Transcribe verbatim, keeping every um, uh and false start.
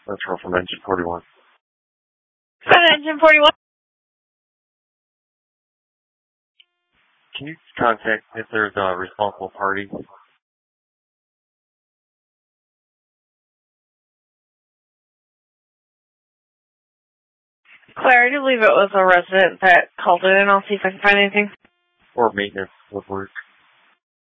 That's Earl from Engine forty-one. From Engine forty-one. Can you contact if there's a responsible party? Claire, I believe it was a resident that called in, and I'll see if I can find anything. Or maintenance would work.